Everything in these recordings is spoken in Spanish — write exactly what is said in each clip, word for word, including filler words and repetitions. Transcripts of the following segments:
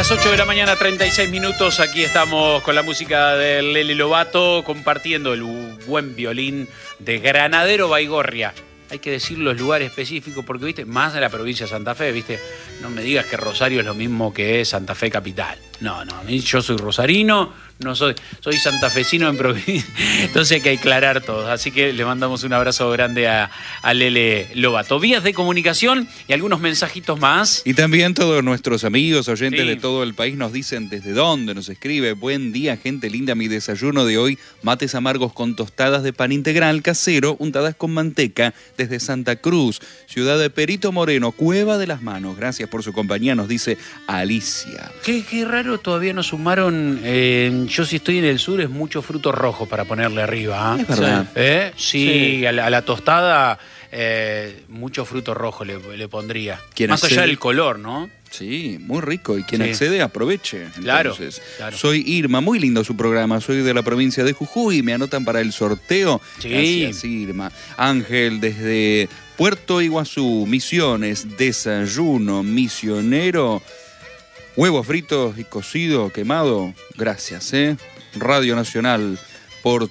Las ocho de la mañana, treinta y seis minutos, aquí estamos con la música de Lele Lovato, compartiendo el buen violín de Granadero Baigorria. Hay que decir los lugares específicos porque, viste, más de la provincia de Santa Fe, viste, no me digas que Rosario es lo mismo que Santa Fe capital. No, no, yo soy rosarino, no soy, soy santafesino en provincia, entonces hay que aclarar todo. Así que le mandamos un abrazo grande a, a Lele Lovato. Vías de comunicación y algunos mensajitos más. Y también todos nuestros amigos, oyentes Sí. de todo el país nos dicen desde dónde nos escribe. Buen día, gente linda, mi desayuno de hoy, mates amargos con tostadas de pan integral casero, untadas con manteca, desde Santa Cruz, ciudad de Perito Moreno, Cueva de las Manos. Gracias por su compañía, nos dice Alicia. Qué, qué raro, todavía nos sumaron, eh, yo si estoy en el sur es mucho fruto rojo para ponerle arriba. ¿eh? Es verdad. ¿Eh? Sí, Sí. A, la, a la tostada eh, mucho fruto rojo le, le pondría. ¿Quién Más accede? allá del color, ¿no? Sí, muy rico. Y quien Sí. accede, aproveche. Claro, Entonces, claro. Soy Irma, muy lindo su programa. Soy de la provincia de Jujuy. Me anotan para el sorteo. Sí. Gracias, Irma. Ángel, desde Puerto Iguazú, Misiones, desayuno misionero. Huevos fritos y cocido, quemado. Gracias, ¿eh? Radio Nacional por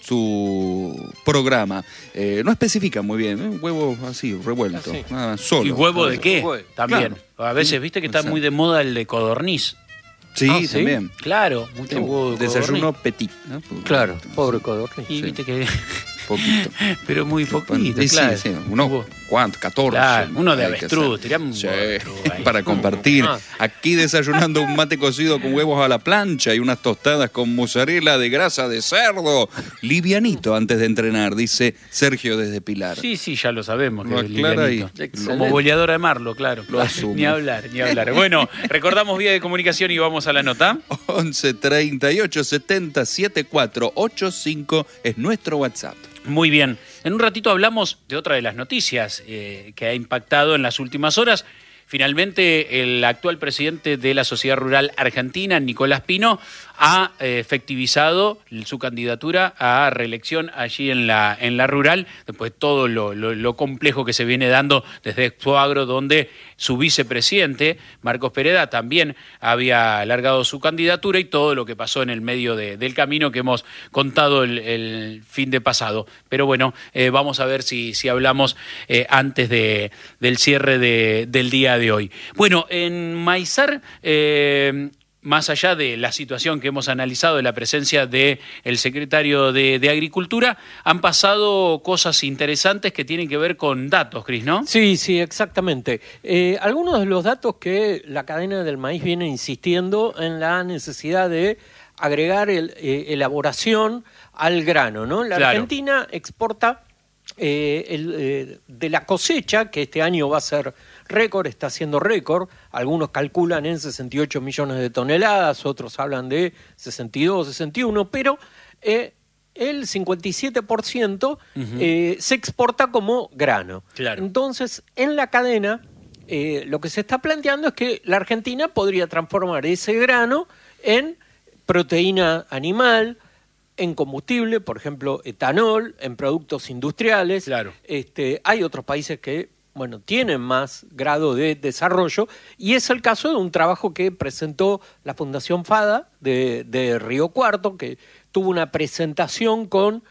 su programa. Eh, no especifica muy bien, ¿eh? Huevos así, revueltos. Así. Nada más, solo. ¿Y huevo de qué? Huevo. También. Claro. A veces, viste que está Exacto. muy de moda el de codorniz. Sí, Ah, ¿sí? también. Claro, mucho huevo de Desayuno codorniz. petit, ¿no? Claro, pobre codorniz. Y Sí. viste que... Poquito. Pero muy poquito, Sí, sí, claro. sí, uno, Hubo- ¿cuánto? catorce. Claro, uno de hay que avestruz, hacer. tiramos un Sí, avestruz ahí. para compartir. Ah. Aquí desayunando un mate cocido con huevos a la plancha y unas tostadas con mozzarella de grasa de cerdo. Livianito antes de entrenar, dice Sergio desde Pilar. Sí, sí, ya lo sabemos. Lo que es aclara livianito. ahí. Excelente. Como boleadora de Marlo, claro. Lo asume. Ni hablar, ni hablar. Bueno, recordamos vía de comunicación y vamos a la nota. once treinta y ocho setenta setenta y cuatro ochenta y cinco es nuestro WhatsApp. Muy bien. En un ratito hablamos de otra de las noticias eh, que ha impactado en las últimas horas. Finalmente, el actual presidente de la Sociedad Rural Argentina, Nicolás Pino, ha eh, efectivizado su candidatura a reelección allí en la, en la rural, después de todo lo, lo, lo complejo que se viene dando desde Expoagro, donde su vicepresidente, Marcos Pereda, también había alargado su candidatura y todo lo que pasó en el medio de, del camino que hemos contado el, el fin de pasado. Pero bueno, eh, vamos a ver si, si hablamos eh, antes de, del cierre de, del día de hoy. Bueno, en Maizar... Eh, más allá de la situación que hemos analizado de la presencia del secretario de, de Agricultura, han pasado cosas interesantes que tienen que ver con datos, Cris, ¿no? Sí, sí, exactamente. Eh, algunos de los datos que la cadena del maíz viene insistiendo en la necesidad de agregar el, eh, elaboración al grano, ¿no? La Claro. Argentina exporta eh, el, eh, de la cosecha, que este año va a ser récord, está haciendo récord, algunos calculan en sesenta y ocho millones de toneladas, otros hablan de sesenta y dos, sesenta y uno, pero eh, el cincuenta y siete por ciento uh-huh. eh, se exporta como grano. Claro. Entonces, en la cadena, eh, lo que se está planteando es que la Argentina podría transformar ese grano en proteína animal, en combustible, por ejemplo, etanol, en productos industriales. Claro. Este, hay otros países que bueno, tienen más grado de desarrollo, y es el caso de un trabajo que presentó la Fundación FADA de, de Río Cuarto, que tuvo una presentación con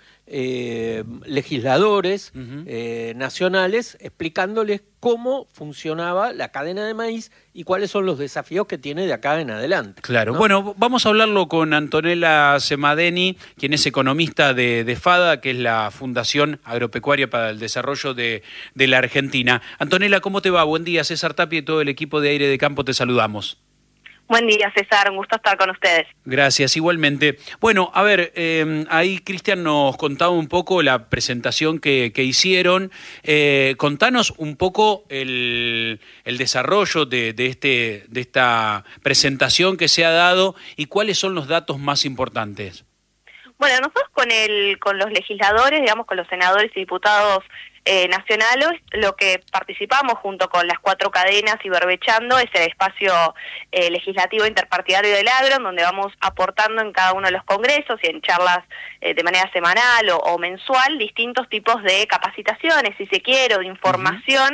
eh, legisladores uh-huh. eh, nacionales explicándoles cómo funcionaba la cadena de maíz y cuáles son los desafíos que tiene de acá en adelante. Claro. ¿no? Bueno, vamos a hablarlo con Antonella Semadeni, quien es economista de, de FADA, que es la Fundación Agropecuaria para el Desarrollo de, de la Argentina. Antonella, ¿cómo te va? Buen día. César Tapia y todo el equipo de Aire de Campo te saludamos. Buen día, César. Un gusto estar con ustedes. Gracias, igualmente. Bueno, a ver, eh, ahí Cristian nos contaba un poco la presentación que, que hicieron. Eh, contanos un poco el, el desarrollo de, de, este, de esta presentación que se ha dado y cuáles son los datos más importantes. Bueno, nosotros con el con los legisladores, digamos, con los senadores y diputados eh, nacionales, lo que participamos junto con las cuatro cadenas y Berbechando es el espacio eh, legislativo interpartidario del agro, en donde vamos aportando en cada uno de los congresos y en charlas eh, de manera semanal o, o mensual distintos tipos de capacitaciones, si se quiere, o de información, uh-huh.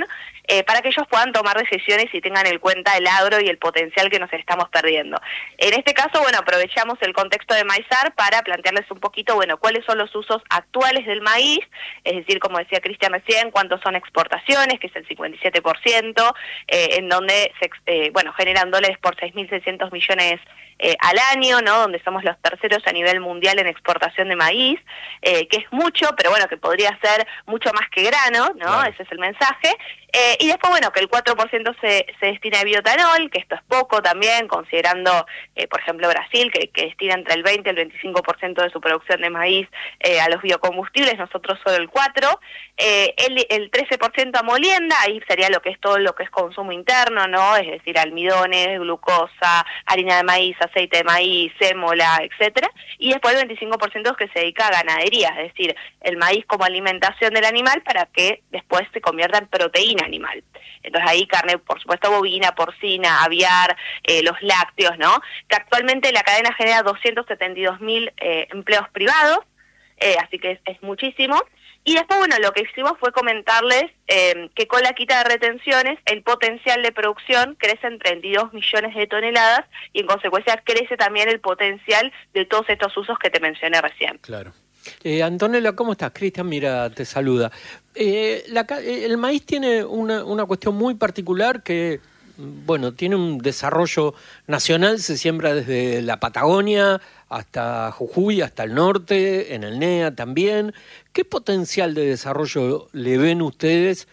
eh, para que ellos puedan tomar decisiones y tengan en cuenta el agro y el potencial que nos estamos perdiendo. En este caso, bueno, aprovechamos el contexto de Maizar para plantearles un poquito, bueno, cuáles son los usos actuales del maíz, es decir, como decía Cristian recién, cuántos son exportaciones, que es el cincuenta y siete por ciento, eh, en donde, se, eh, bueno, generan dólares por seis mil seiscientos millones Eh, al año, ¿no? Donde somos los terceros a nivel mundial en exportación de maíz, eh, que es mucho, pero bueno, que podría ser mucho más que grano, ¿no? Claro. Ese es el mensaje. Eh, y después, bueno, que el cuatro por ciento se, se destina a bioetanol, que esto es poco también, considerando, eh, por ejemplo, Brasil, que, que destina entre el veinte y el veinticinco por ciento de su producción de maíz eh, a los biocombustibles, nosotros solo el cuatro por ciento. Eh, el, el trece por ciento a molienda, ahí sería lo que es todo lo que es consumo interno, ¿no? Es decir, almidones, glucosa, harina de maíz, aceite de maíz, sémola, etcétera, y después el veinticinco por ciento es que se dedica a ganadería, es decir, el maíz como alimentación del animal para que después se convierta en proteína animal. Entonces ahí carne, por supuesto, bovina, porcina, aviar, eh, los lácteos, ¿no? Que actualmente la cadena genera doscientos setenta y dos mil eh, empleos privados, eh, así que es, es muchísimo. Y después, bueno, lo que hicimos fue comentarles eh, que con la quita de retenciones el potencial de producción crece en treinta y dos millones de toneladas y en consecuencia crece también el potencial de todos estos usos que te mencioné recién. Claro. Eh, Antonella, ¿cómo estás? Cristian, mira, te saluda. Eh, la, el maíz tiene una, una cuestión muy particular que, bueno, tiene un desarrollo nacional, se siembra desde la Patagonia hasta Jujuy, hasta el norte, en el N E A también. ¿Qué potencial de desarrollo le ven ustedes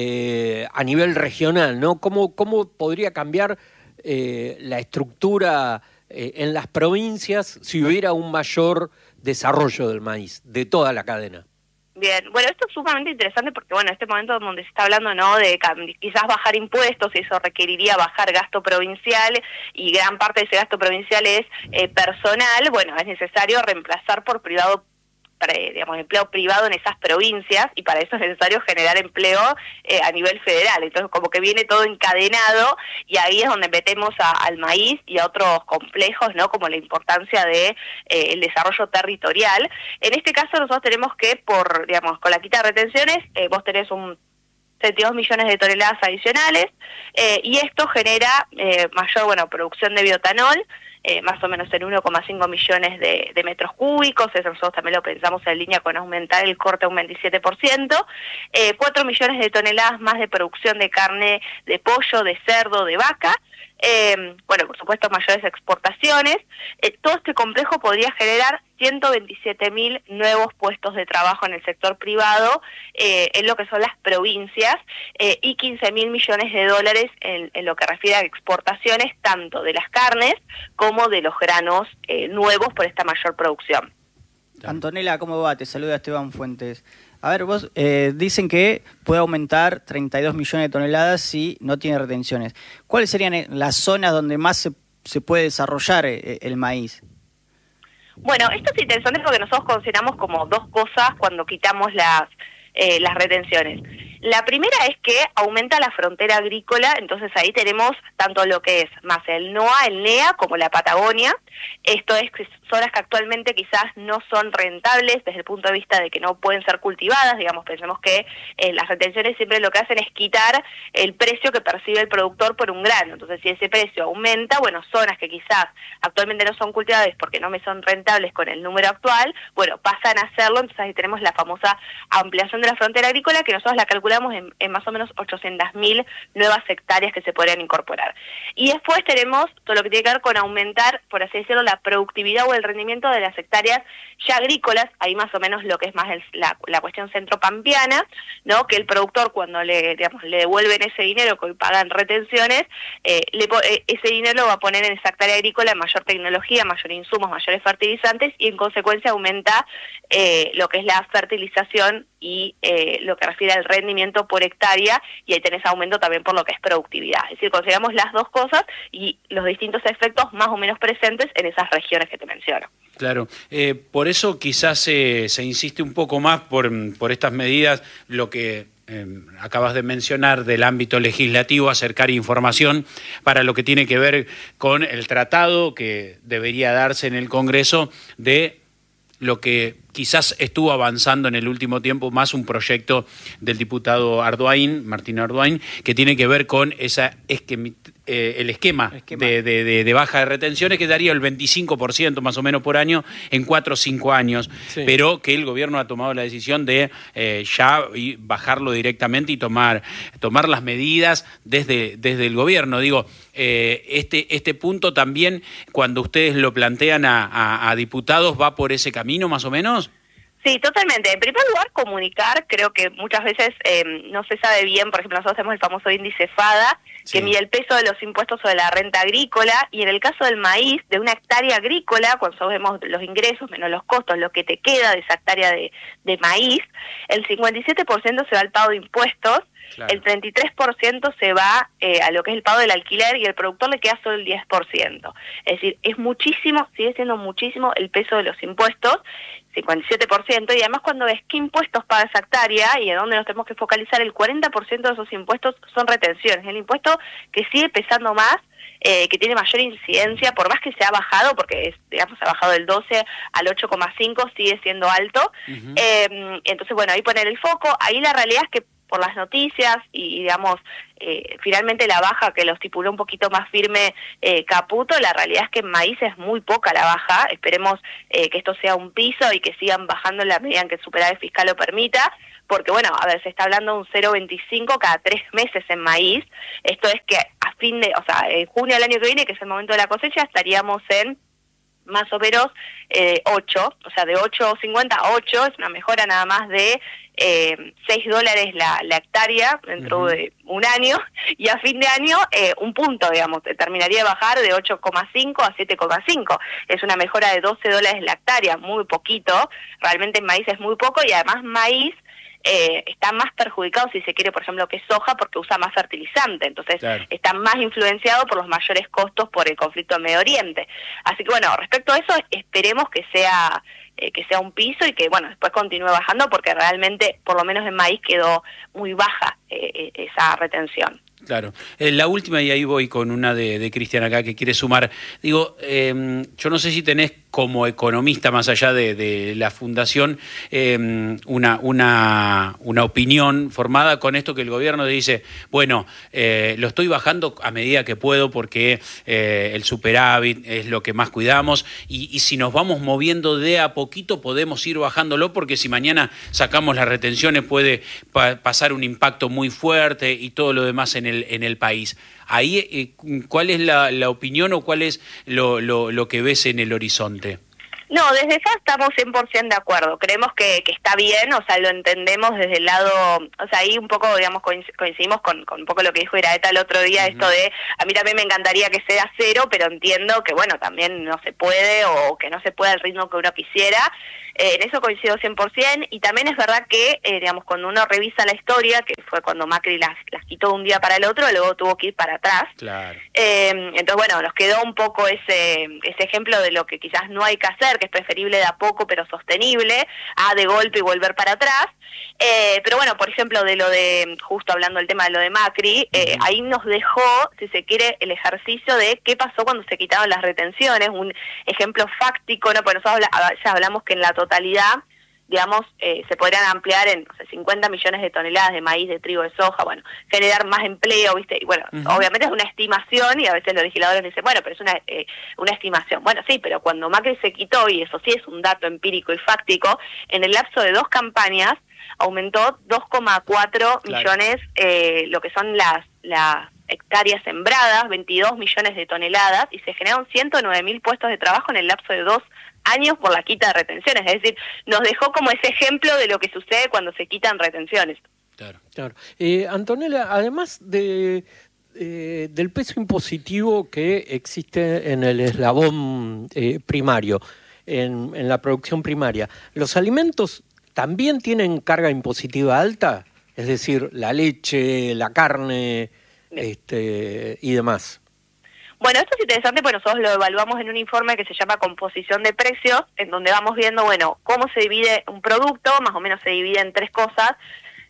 eh, a nivel regional, ¿no? ¿Cómo, cómo podría cambiar eh, la estructura eh, en las provincias si hubiera un mayor desarrollo del maíz, de toda la cadena? Bien, bueno, esto es sumamente interesante porque, bueno, este momento donde se está hablando, ¿no?, de quizás bajar impuestos, y eso requeriría bajar gasto provincial, y gran parte de ese gasto provincial es eh, personal, bueno, es necesario reemplazar por privado, digamos, empleo privado en esas provincias, y para eso es necesario generar empleo eh, a nivel federal. Entonces, como que viene todo encadenado, y ahí es donde metemos a, al maíz y a otros complejos, ¿no?, como la importancia de eh, el desarrollo territorial. En este caso, nosotros tenemos que, por, digamos, con la quita de retenciones, eh, vos tenés un setenta y dos millones de toneladas adicionales, eh, y esto genera eh, mayor, bueno, producción de bioetanol, Eh, más o menos en uno coma cinco millones de, de metros cúbicos, eso nosotros también lo pensamos en línea con aumentar el corte a un veintisiete por ciento, eh, cuatro millones de toneladas más de producción de carne de pollo, de cerdo, de vaca, eh, bueno, por supuesto mayores exportaciones. Eh, todo este complejo podría generar ciento veintisiete mil nuevos puestos de trabajo en el sector privado, eh, en lo que son las provincias, eh, y quince mil millones de dólares en, en lo que refiere a exportaciones, tanto de las carnes como de los granos eh, nuevos por esta mayor producción. Antonella, ¿cómo va? Te saluda Esteban Fuentes. A ver, vos eh, dicen que puede aumentar treinta y dos millones de toneladas si no tiene retenciones. ¿Cuáles serían las zonas donde más se, se puede desarrollar eh, el maíz? Bueno, esto es interesante porque nosotros consideramos como dos cosas cuando quitamos las, eh, las retenciones. La primera es que aumenta la frontera agrícola, entonces ahí tenemos tanto lo que es más el N O A, el N E A, como la Patagonia. Esto es zonas que actualmente quizás no son rentables desde el punto de vista de que no pueden ser cultivadas, digamos, pensemos que eh, las retenciones siempre lo que hacen es quitar el precio que percibe el productor por un grano. Entonces, si ese precio aumenta, bueno, zonas que quizás actualmente no son cultivadas porque no me son rentables con el número actual, bueno, pasan a hacerlo, entonces ahí tenemos la famosa ampliación de la frontera agrícola, que nosotros la calculamos en, en más o menos ochocientas mil nuevas hectáreas que se podrían incorporar. Y después tenemos todo lo que tiene que ver con aumentar, por así decirlo, la productividad o el rendimiento de las hectáreas ya agrícolas, ahí más o menos lo que es más el, la, la cuestión centropampeana, ¿no?, que el productor cuando le, digamos, le devuelven ese dinero que hoy pagan retenciones, eh, le, eh, ese dinero lo va a poner en esa hectárea agrícola mayor tecnología, mayor insumos, mayores fertilizantes, y en consecuencia aumenta eh, lo que es la fertilización y eh, lo que refiere al rendimiento por hectárea, y ahí tenés aumento también por lo que es productividad. Es decir, consideramos las dos cosas y los distintos efectos más o menos presentes en esas regiones que te menciono. Claro, eh, por eso quizás eh, se insiste un poco más por, por estas medidas, lo que eh, acabas de mencionar del ámbito legislativo, acercar información para lo que tiene que ver con el tratado que debería darse en el Congreso de lo que quizás estuvo avanzando en el último tiempo más un proyecto del diputado Ardoin, Martín Ardoin, que tiene que ver con esa esquemi, eh, el esquema, esquema. De, de, de, de baja de retenciones, que daría el veinticinco por ciento más o menos por año en cuatro o cinco años, sí. Pero que el gobierno ha tomado la decisión de eh, ya bajarlo directamente y tomar, tomar las medidas desde, desde el gobierno. Digo, eh, este, este punto también, cuando ustedes lo plantean a, a, a diputados, ¿va por ese camino más o menos? Sí, totalmente. En primer lugar, comunicar, creo que muchas veces eh, no se sabe bien, por ejemplo, nosotros tenemos el famoso índice FADA, sí, que mide el peso de los impuestos sobre la renta agrícola, y en el caso del maíz, de una hectárea agrícola, cuando nosotros vemos los ingresos menos los costos, lo que te queda de esa hectárea de, de maíz, el cincuenta y siete por ciento se va al pago de impuestos, claro, el treinta y tres por ciento se va eh, a lo que es el pago del alquiler, y el productor le queda solo el diez por ciento. Es decir, es muchísimo, sigue siendo muchísimo el peso de los impuestos, cincuenta y siete por ciento, y además cuando ves qué impuestos paga esa hectárea y a dónde nos tenemos que focalizar, el cuarenta por ciento de esos impuestos son retenciones, el impuesto que sigue pesando más, eh, que tiene mayor incidencia, por más que se ha bajado, porque es, digamos ha bajado del doce al ocho coma cinco, sigue siendo alto. Uh-huh. eh, entonces bueno, ahí poner el foco, ahí la realidad es que por las noticias y, digamos, eh, finalmente la baja que lo estipuló un poquito más firme eh, Caputo, la realidad es que en maíz es muy poca la baja, esperemos eh, que esto sea un piso y que sigan bajando en la medida en que el superávit fiscal lo permita, porque bueno, a ver, se está hablando de un cero coma veinticinco cada tres meses en maíz, esto es que a fin de, o sea, en junio del año que viene, que es el momento de la cosecha, estaríamos en más o menos eh, ocho, o sea, de ocho coma cincuenta a ocho, es una mejora nada más de eh, seis dólares la, la hectárea dentro uh-huh. de un año, y a fin de año eh, un punto, digamos, terminaría de bajar de ocho coma cinco a siete coma cinco, es una mejora de doce dólares la hectárea, muy poquito, realmente en maíz es muy poco, y además maíz Eh, está más perjudicado, si se quiere, por ejemplo, que soja, porque usa más fertilizante, entonces claro, está más influenciado por los mayores costos por el conflicto en Medio Oriente. Así que bueno, respecto a eso, esperemos que sea eh, que sea un piso y que bueno, después continúe bajando, porque realmente, por lo menos en maíz, quedó muy baja eh, esa retención. Claro. Eh, la última, y ahí voy con una de, de Cristian acá que quiere sumar. Digo, eh, yo no sé si tenés como economista, más allá de, de la fundación, eh, una, una, una opinión formada con esto que el gobierno dice, bueno, eh, lo estoy bajando a medida que puedo porque eh, el superávit es lo que más cuidamos, y, y si nos vamos moviendo de a poquito podemos ir bajándolo, porque si mañana sacamos las retenciones puede pa- pasar un impacto muy fuerte y todo lo demás en el, en el país. Ahí, eh, ¿cuál es la, la opinión o cuál es lo, lo, lo que ves en el horizonte? No, desde ya estamos cien por ciento de acuerdo, creemos que, que está bien, o sea, lo entendemos desde el lado, o sea, ahí un poco, digamos, coincidimos con, con un poco lo que dijo Iraeta el otro día, uh-huh. esto de, a mí también me encantaría que sea cero, pero entiendo que, bueno, también no se puede, o que no se puede al ritmo que uno quisiera, eh, en eso coincido cien por ciento, y también es verdad que, eh, digamos, cuando uno revisa la historia, que fue cuando Macri las, las quitó de un día para el otro, luego tuvo que ir para atrás, claro. eh, entonces, bueno, nos quedó un poco ese, ese ejemplo de lo que quizás no hay que hacer, que es preferible de a poco pero sostenible, a de golpe y volver para atrás, eh, pero bueno, por ejemplo, de lo de, justo hablando del tema de lo de Macri, eh, uh-huh. ahí nos dejó, si se quiere, el ejercicio de qué pasó cuando se quitaron las retenciones, un ejemplo fáctico, ¿no? Porque nosotros habla, ya hablamos que en la totalidad, digamos, eh, se podrían ampliar en o sea, cincuenta millones de toneladas de maíz, de trigo, de soja, bueno, generar más empleo, ¿viste? Y bueno, uh-huh. obviamente es una estimación, y a veces los legisladores dicen, bueno, pero es una eh, una estimación. Bueno, sí, pero cuando Macri se quitó, y eso sí es un dato empírico y fáctico, en el lapso de dos campañas aumentó dos coma cuatro claro. millones eh, lo que son las las hectáreas sembradas, veintidós millones de toneladas, y se generaron ciento nueve mil puestos de trabajo en el lapso de dos años por la quita de retenciones, es decir, nos dejó como ese ejemplo de lo que sucede cuando se quitan retenciones. Claro, claro. Eh, Antonella, además de eh, del peso impositivo que existe en el eslabón eh, primario, en, en la producción primaria, ¿los alimentos también tienen carga impositiva alta? Es decir, la leche, la carne, este, y demás. Bueno, esto es interesante porque nosotros lo evaluamos en un informe que se llama Composición de Precios, en donde vamos viendo, bueno, cómo se divide un producto, más o menos se divide en tres cosas,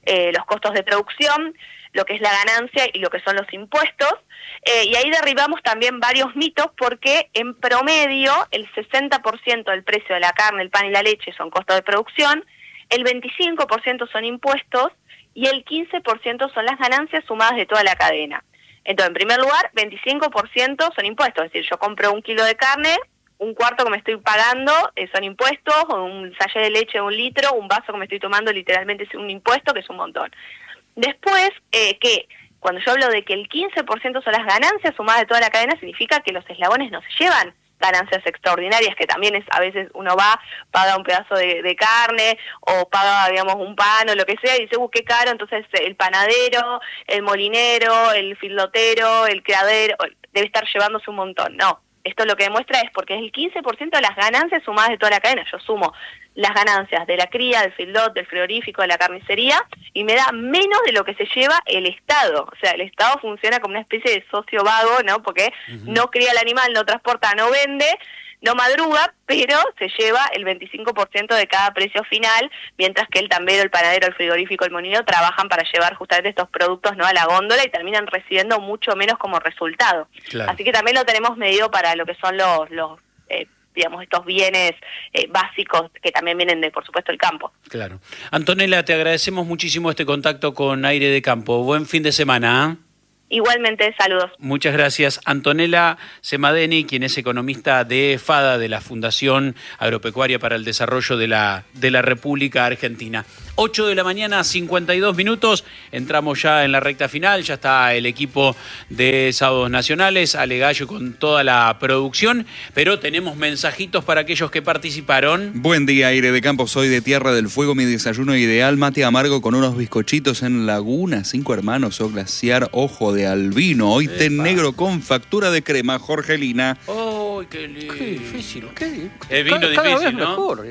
eh, los costos de producción, lo que es la ganancia y lo que son los impuestos. Eh, y ahí derribamos también varios mitos porque en promedio el sesenta por ciento del precio de la carne, el pan y la leche son costos de producción, el veinticinco por ciento son impuestos y el quince por ciento son las ganancias sumadas de toda la cadena. Entonces, en primer lugar, veinticinco por ciento son impuestos, es decir, yo compro un kilo de carne, un cuarto que me estoy pagando eh, son impuestos, o un sachet de leche de un litro, un vaso que me estoy tomando literalmente es un impuesto, que es un montón. Después, eh, que cuando yo hablo de que el quince por ciento son las ganancias sumadas de toda la cadena, significa que los eslabones no se llevan ganancias extraordinarias, que también es, a veces uno va, paga un pedazo de, de carne, o paga, digamos, un pan o lo que sea, y dice, uh, qué caro, entonces el panadero, el molinero, el filotero, el criadero, debe estar llevándose un montón. No, esto lo que demuestra es porque es el quince por ciento de las ganancias sumadas de toda la cadena. Yo sumo las ganancias de la cría, del feedlot, del frigorífico, de la carnicería, y me da menos de lo que se lleva el Estado. O sea, el Estado funciona como una especie de socio vago, ¿no? Porque uh-huh. no cría el animal, no transporta, no vende, no madruga, pero se lleva el veinticinco por ciento de cada precio final, mientras que el tambero, el panadero, el frigorífico, el molinero trabajan para llevar justamente estos productos, ¿no?, a la góndola y terminan recibiendo mucho menos como resultado. Claro. Así que también lo tenemos medido para lo que son los... los eh, digamos, estos bienes eh, básicos que también vienen de, por supuesto, el campo. Claro. Antonella, te agradecemos muchísimo este contacto con Aire de Campo. Buen fin de semana. ¿eh? Igualmente, saludos. Muchas gracias. Antonella Semadeni, quien es economista de FADA, de la Fundación Agropecuaria para el Desarrollo de la, de la República Argentina. ocho de la mañana, cincuenta y dos minutos. Entramos ya en la recta final. Ya está el equipo de Sábados Nacionales, Ale Gallo con toda la producción. Pero tenemos mensajitos para aquellos que participaron. Buen día, Aire de Campo. Soy de Tierra del Fuego. Mi desayuno ideal, mate amargo con unos bizcochitos en Laguna, Cinco Hermanos o Glaciar Ojo de Albino. Hoy té negro con factura de crema, Jorgelina. ¡Oh, qué lindo! Qué difícil, qué El vino cada, difícil, cada vez ¿no? Mejor.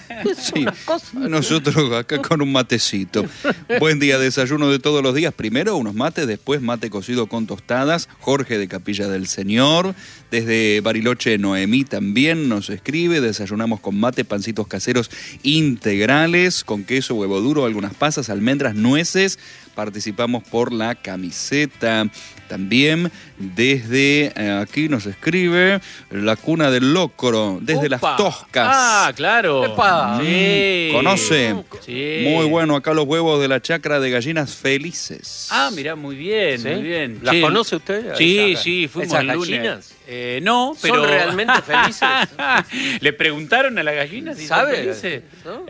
Sí, nosotros acá con un matecito. Buen día, desayuno de todos los días. Primero unos mates, después mate cocido con tostadas. Jorge de Capilla del Señor. Desde Bariloche, Noemí también nos escribe. Desayunamos con mate, pancitos caseros integrales, con queso, huevo duro, algunas pasas, almendras, nueces. Participamos por la camiseta. También desde eh, aquí nos escribe la cuna del locro, desde Opa. Las Toscas. Ah, claro. Epa. Sí. ¿Conoce? Sí. Muy bueno, acá los huevos de la chacra de gallinas felices. Ah, mirá, muy bien, ¿Sí? muy bien. ¿Las sí. conoce usted? Sí, Esa, sí, fuimos esas el lunes. gallinas. Eh, no, pero... ¿Son realmente felices? ¿Le preguntaron a las gallinas si ¿Sabe? son felices? ¿No?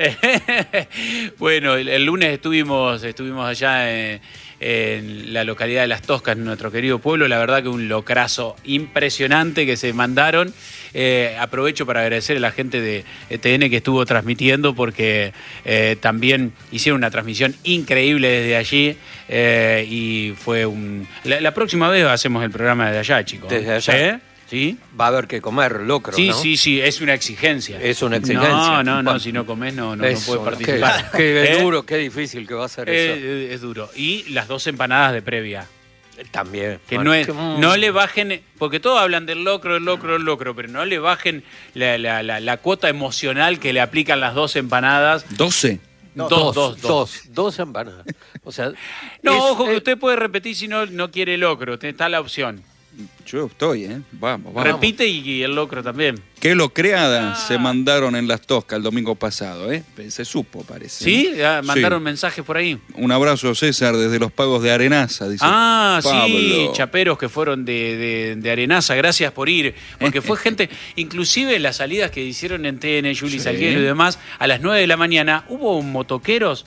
Bueno, el, el lunes estuvimos, estuvimos allá en, en la localidad de Las Toscas, en nuestro querido pueblo. La verdad que un locrazo impresionante que se mandaron. Eh, aprovecho para agradecer a la gente de E T N que estuvo transmitiendo, porque eh, también hicieron una transmisión increíble desde allí, eh, y fue un... La, la próxima vez hacemos el programa desde allá, chicos. Desde allá. ¿Sí? ¿Sí? Va a haber que comer locro, Sí, ¿no? sí, sí, es una exigencia. Es una exigencia. No, no, no, Bueno, si no comes no, no, eso, no puedes participar. Qué, qué ¿Eh? duro, qué difícil que va a ser Eh, eso. eh, es duro. Y las dos empanadas de previa. También. Que Bueno, no, es, que, mm. no le bajen, porque todos hablan del locro, el locro, el locro, pero no le bajen la, la, la, la cuota emocional que le aplican las dos empanadas. ¿doce? Dos, dos, dos, dos. dos, dos empanadas. O sea, No, es- ojo que es- usted puede repetir si no, no quiere locro, está la opción. Yo estoy, ¿eh? Vamos, vamos. Repite y, y el locro también. Qué locreada Ah. se mandaron en Las Toscas el domingo pasado, ¿eh? Se supo, parece. ¿Sí? Ah, mandaron Sí. mensajes por ahí. Un abrazo, César, desde los pagos de Arenaza, dice Ah, sí, Pablo. chaperos que fueron de, de, de Arenaza, gracias por ir, porque fue gente, inclusive las salidas que hicieron en T N, Juli Sí. Salguero y demás, a las nueve de la mañana, hubo motoqueros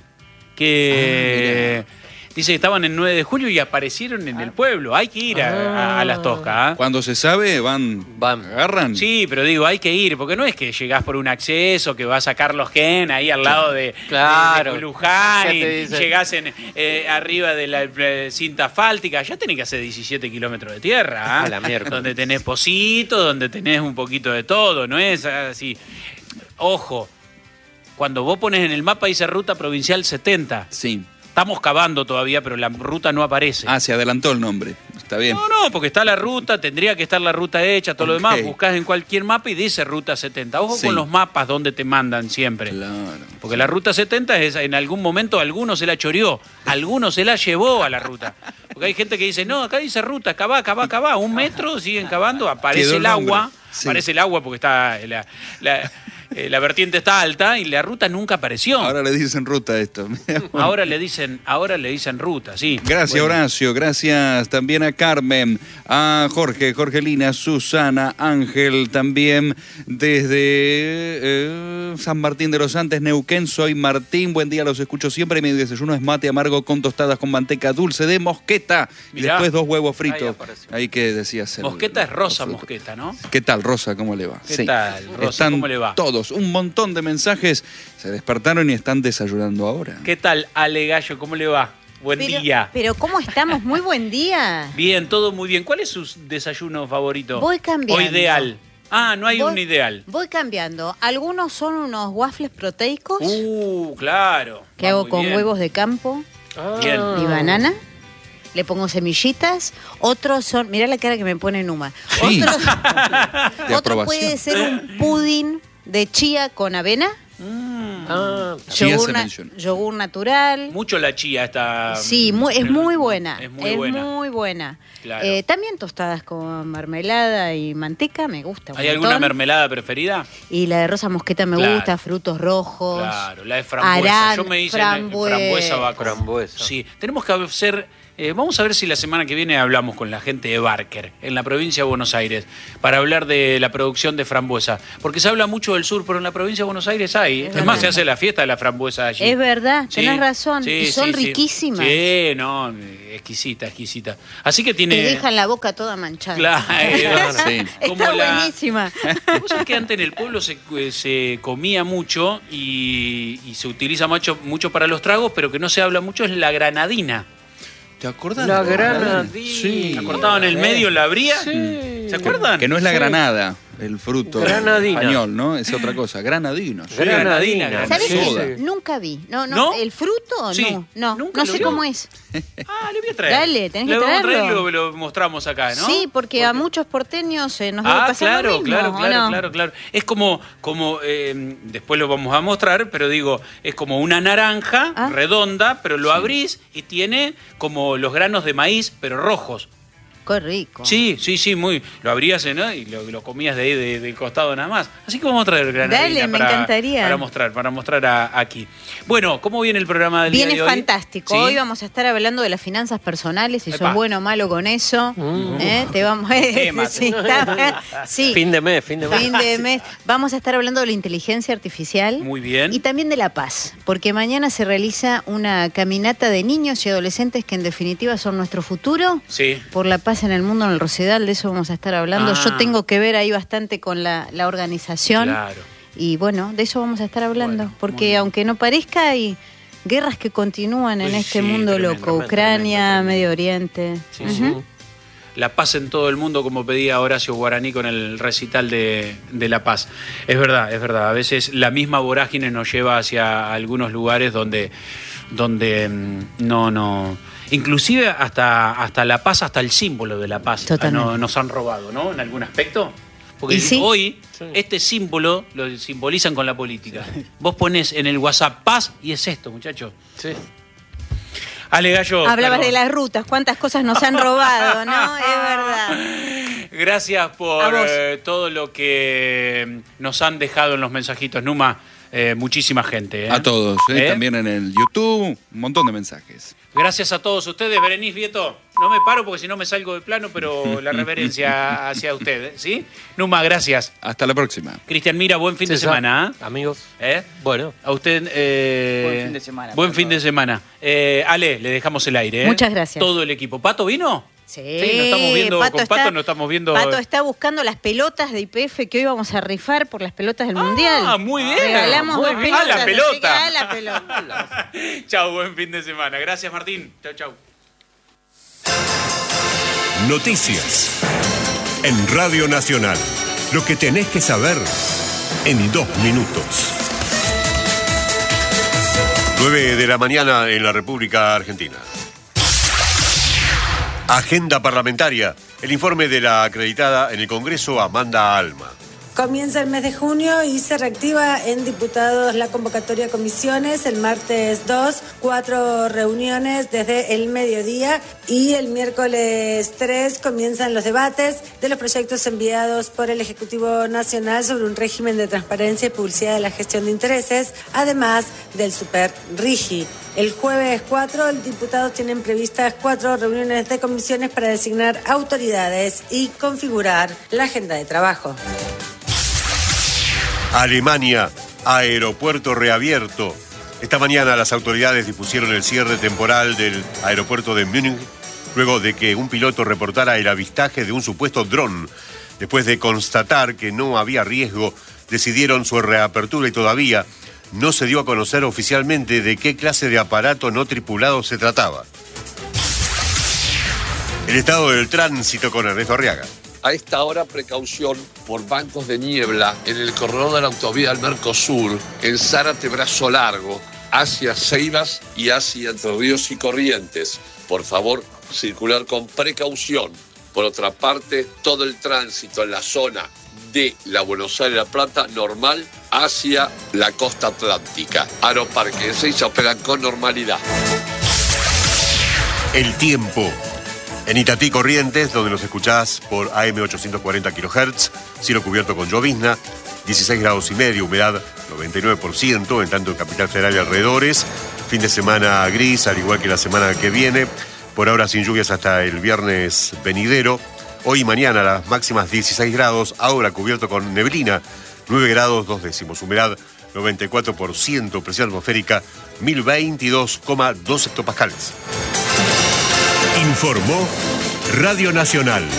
que... Ah, dice que estaban en nueve de julio y aparecieron en el pueblo. Hay que ir a, a- a Las Toscas. ¿ah? Cuando se sabe, van, Van. agarran. Sí, pero digo, hay que ir, porque no es que llegás por un acceso, que vas a Carlos Gen, ahí al lado de, Claro. de, de Luján, Ya y te dicen. llegás en, eh, arriba de la eh, cinta asfáltica, ya tenés que hacer diecisiete kilómetros de tierra, ¿ah? A la miércoles. Donde tenés pocito, donde tenés un poquito de todo, no es así. Ojo, cuando vos pones en el mapa dice ruta provincial setenta. Sí. Estamos cavando todavía, pero la ruta no aparece. Ah, se adelantó el nombre. Está bien. No, no, porque está la ruta, tendría que estar la ruta hecha, todo lo Ok. demás. Buscás en cualquier mapa y dice ruta setenta. Ojo Sí. con los mapas donde te mandan siempre. Claro. Porque la ruta setenta es, en algún momento alguno se la choreó, alguno se la llevó a la ruta. Porque hay gente que dice, no, acá dice ruta, acá va, acá va, acá va, un metro, siguen cavando, aparece Quedó el el nombre. agua, Sí. aparece el agua porque está la, la, eh, la vertiente está alta y la ruta nunca apareció. Ahora, Ahora le dicen ruta a esto. le dicen, ahora le dicen ruta, sí. Gracias, Bueno. Horacio. Gracias también a Carmen, a Jorge, Jorgelina, Susana, Ángel, también desde eh, San Martín de los Andes, Neuquén. Soy Martín. Buen día, los escucho siempre. Mi desayuno es mate amargo con tostadas con manteca dulce de mosqueta. Y Mirá. después dos huevos Ahí fritos. apareció. Ahí que decías. el- Mosqueta es rosa el fruto. mosqueta, ¿no? ¿Qué tal, Rosa? ¿Cómo le va? ¿Qué tal, Rosa? Están ¿Cómo le va? todos, un montón de mensajes. Se despertaron y están desayunando ahora. ¿Qué tal, Ale Gallo? ¿Cómo le va? Buen Pero, día. pero ¿cómo estamos? Muy buen día. Bien, todo muy bien. ¿Cuál es su desayuno favorito? Voy cambiando. O ideal. Ah, no hay Voy- un ideal. Voy cambiando. Algunos son unos waffles proteicos Uh, claro. que Va hago muy con bien. huevos de campo Bien. y banana. Le pongo semillitas. Otros son, mirá la cara que me pone Numa. Sí. Otros, De otro aprobación. puede ser un pudding de chía con avena. Ah, Chía se Yogur, na- menciona. yogur natural. Mucho la chía está. Sí, muy- es muy buena. Es muy buena. muy buena. Claro. Eh, también tostadas con mermelada y manteca, me gusta. un ¿Hay alguna montón. mermelada preferida? Y la de rosa mosqueta me Claro. gusta, frutos rojos. Claro, la de frambuesa. Arán- Yo me hice frambuesa. frambuesa va con- Frambuesa. Sí, tenemos que hacer. eh, vamos a ver si la semana que viene hablamos con la gente de Barker, en la provincia de Buenos Aires, para hablar de la producción de frambuesa. Porque se habla mucho del sur, pero en la provincia de Buenos Aires hay. Es, Es más, verdad. se hace la fiesta de la frambuesa allí. Es verdad, Sí, tenés razón. sí, y son sí, sí. riquísimas. Sí, no, exquisita, exquisita. Así que tiene. Te dejan la boca toda manchada. Claro, Sí. como Está la- buenísima. Vos sabés que antes en el pueblo se, se comía mucho y, y se utiliza mucho, mucho para los tragos, pero que no se habla mucho es la granadina. ¿Te acordás? La de granadina. Sí. La cortaban en el medio, la abría. Sí. ¿Se acuerdan? Que no es la Sí. granada, el fruto Granadina. español, ¿no? Es otra cosa. Granadino. sí. Granadina, Granadina. ¿Sabes Sí. qué? Nunca vi. No, no, ¿No? ¿El fruto? Sí. No, no. ¿Nunca No lo sé vio? cómo es. Ah, le voy a traer. Dale, tenés que Le vamos a traer y traerlo. lo, lo mostramos acá, ¿no? Sí, porque a muchos porteños eh, nos debe Ah, pasar claro, lo mismo, claro, ¿o claro, no? claro, claro. Es como, como eh, después lo vamos a mostrar, pero digo, es como una naranja Ah. redonda, pero lo abrís y tiene como los granos de maíz, pero rojos. Qué rico. Sí, sí, sí, muy. Lo abrías, ¿no? Y lo, lo comías de ahí, de- del costado nada más. Así que vamos a traer granadina Dale, me para, encantaría. para mostrar, para mostrar a- aquí. Bueno, ¿cómo viene el programa del Viene día de hoy? fantástico. ¿Sí? Hoy vamos a estar hablando de las finanzas personales, si Epa. sos bueno o malo con eso. ¿eh? Te vamos Tema. sí, está- sí. Fin de mes, fin de mes. Fin de mes. Vamos a estar hablando de la inteligencia artificial. Muy bien. Y también de la paz, porque mañana se realiza una caminata de niños y adolescentes que en definitiva son nuestro futuro. Sí. Por la paz en el mundo, en el Rosedal, de eso vamos a estar hablando. Ah. Yo tengo que ver ahí bastante con la, la organización. Claro. Y bueno, de eso vamos a estar hablando, Bueno, muy porque bien. aunque no parezca, hay guerras que continúan en Uy, este sí, mundo tremendo, loco. tremendo, Ucrania, tremendo, Medio Oriente. Sí, Ujú. sí. La paz en todo el mundo, como pedía Horacio Guaraní con el recital de, de la paz. Es verdad, es verdad. A veces la misma vorágine nos lleva hacia algunos lugares donde, donde mm, no, no. Inclusive hasta, hasta la paz, hasta el símbolo de la paz Totalmente. no- nos han robado, ¿no? En algún aspecto. Porque Y sí. hoy Sí. este símbolo lo simbolizan con la política. Vos pones en el WhatsApp paz y es esto, muchachos. Sí. Ale Gallo. Hablabas perdón. de las rutas, cuántas cosas nos han robado, ¿no? Es verdad. Gracias por A vos. eh, todo lo que nos han dejado en los mensajitos, Numa. Eh, muchísima gente. ¿eh? A todos, ¿eh? ¿Eh? También en el YouTube, un montón de mensajes. Gracias a todos ustedes. Berenice Vieto, no me paro porque si no me salgo de plano, pero la reverencia hacia usted, ¿sí? Numa, gracias. Hasta la próxima. Cristian Mira, buen fin de César, semana. ¿eh? Amigos. ¿Eh? Bueno. A usted. eh, Buen fin de semana Buen para fin de todos. semana. Eh, Ale, le dejamos el aire. ¿eh? Muchas gracias. Todo el equipo. ¿Pato vino? Sí, Sí, nos estamos viendo con Pato, nos estamos viendo- Pato está buscando las pelotas de I P F que hoy vamos a rifar por las pelotas del Ah, Mundial. muy bien. Regalamos Muy dos bien. pelotas. Ah, la pelota. así que, ah, la pelota. Chau, buen fin de semana. Gracias, Martín. Chau, chau. Noticias. En Radio Nacional. Lo que tenés que saber en dos minutos. nueve de la mañana en la República Argentina. Agenda parlamentaria. El informe de la acreditada en el Congreso, Amanda Alma. Comienza el mes de junio y se reactiva en diputados la convocatoria a comisiones. El martes dos, cuatro reuniones desde el mediodía y el miércoles tres comienzan los debates de los proyectos enviados por el Ejecutivo Nacional sobre un régimen de transparencia y publicidad de la gestión de intereses, además del Super RIGI. El jueves cuatro, los diputados tienen previstas cuatro reuniones de comisiones para designar autoridades y configurar la agenda de trabajo. Alemania, aeropuerto reabierto. Esta mañana las autoridades dispusieron el cierre temporal del aeropuerto de Múnich luego de que un piloto reportara el avistaje de un supuesto dron. Después de constatar que no había riesgo, decidieron su reapertura y todavía no se dio a conocer oficialmente de qué clase de aparato no tripulado se trataba. El estado del tránsito con Ernesto Arriaga. A esta hora, precaución por bancos de niebla en el corredor de la autovía del Mercosur, en Zárate Brazo Largo, hacia Ceibas y hacia Entre Ríos y Corrientes. Por favor, circular con precaución. Por otra parte, todo el tránsito en la zona de la Buenos Aires-La Plata normal hacia la costa atlántica. Aeroparque de Ezeiza operan con normalidad. El tiempo. En Itatí, Corrientes, donde nos escuchás por A M ochocientos cuarenta kilohertz, cielo cubierto con llovizna, dieciséis grados y medio, humedad noventa y nueve por ciento, en tanto en Capital Federal y alrededores. Fin de semana gris, al igual que la semana que viene. Por ahora sin lluvias hasta el viernes venidero. Hoy y mañana las máximas dieciséis grados, ahora cubierto con neblina, nueve grados dos décimos, humedad noventa y cuatro por ciento, presión atmosférica mil veintidós coma dos hectopascales. Informó Radio Nacional.